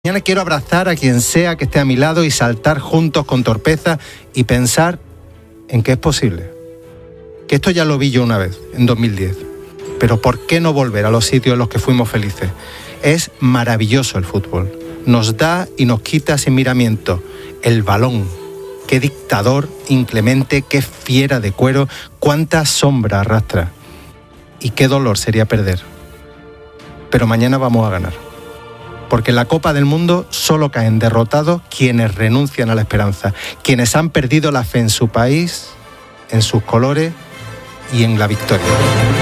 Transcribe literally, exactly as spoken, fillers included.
Mañana quiero abrazar a quien sea que esté a mi lado y saltar juntos con torpeza y pensar en que es posible. Que esto ya lo vi yo una vez, en dos mil diez. Pero ¿por qué no volver a los sitios en los que fuimos felices? Es maravilloso el fútbol. Nos da y nos quita sin miramiento. El balón. Qué dictador inclemente, qué fiera de cuero, cuánta sombra arrastra. Y qué dolor sería perder. Pero mañana vamos a ganar. Porque en la Copa del Mundo solo caen derrotados quienes renuncian a la esperanza, quienes han perdido la fe en su país, en sus colores y en la victoria.